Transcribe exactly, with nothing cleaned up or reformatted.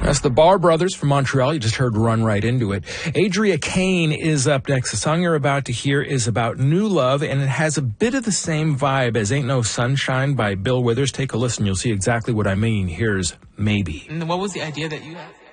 That's the Barr Brothers from Montreal. You just heard Run Right Into It. Adria Kane is up next. The song you're about to hear is about new love, and it has a bit of the same vibe as Ain't No Sunshine by Bill Withers. Take a listen. You'll see exactly what I mean. Here's Maybe. And what was the idea that you had?